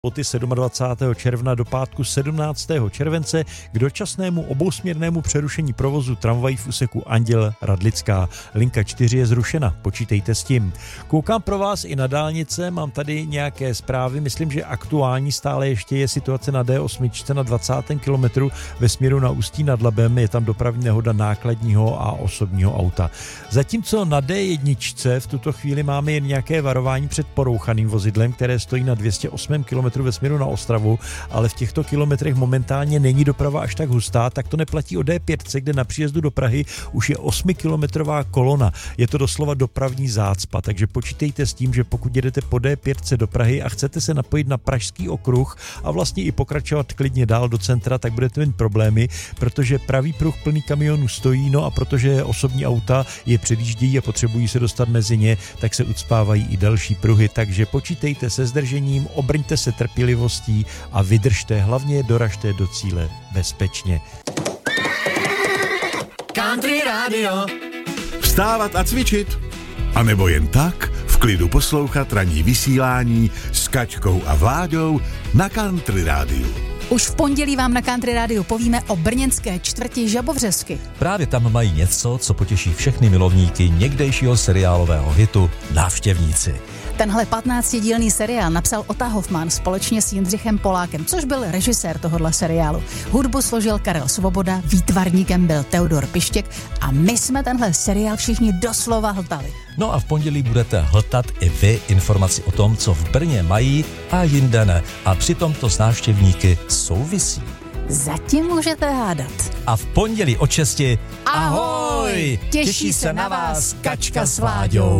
soboty 27. června do pátku 17. července k dočasnému obousměrnému přerušení provozu tramvají v úseku Anděl Radlická. Linka 4 je zrušena, počítejte s tím. Koukám pro vás i na dálnice, mám tady nějaké zprávy, myslím, že aktuální stále ještě je situace na D8 na 20. kilometru ve směru na Ústí nad Labem, je tam dopravní nehoda nákladního a osobního auta. Zatímco na D1 v tuto chvíli máme jen nějaké varování před porouchaným vozidlem, které stojí na 208 km ve směru na Ostravu, ale v těchto kilometrech momentálně není doprava až tak hustá, tak to neplatí o D5, kde na příjezdu do Prahy už je 8kilometrová kolona. Je to doslova dopravní zácpa, takže počítejte s tím, že pokud jedete po D5 do Prahy a chcete se napojit na pražský okruh a vlastně i pokračovat klidně dál do centra, tak budete mít problémy, protože pravý pruh plný kamionů stojí, no a protože osobní auta je předjíždějí a potřebují se dostat mezi ně, tak se ucpávají i další pruhy, takže počítejte se zdržením, obrňte se trpělivostí a vydržte, hlavně doražte do cíle bezpečně. Country Radio. Vstávat a cvičit? A nebo jen tak v klidu poslouchat ranní vysílání s Kačkou a Vláďou na Country Rádiu. Už v pondělí vám na Country Rádiu povíme o brněnské čtvrti Žabovřesky. Právě tam mají něco, co potěší všechny milovníky někdejšího seriálového hitu Návštěvníci. Tenhle 15dílný seriál napsal Ota Hoffman společně s Jindřichem Polákem, což byl režisér tohohle seriálu. Hudbu složil Karel Svoboda, výtvarníkem byl Teodor Pištěk a my jsme tenhle seriál všichni doslova hltali. No a v pondělí budete hltat i vy informaci o tom, co v Brně mají a jinde ne. A přitom to s návštěvníky souvisí. Zatím můžete hádat. A v pondělí od 6. Ahoj! Těší se na vás Kačka s Vláďou.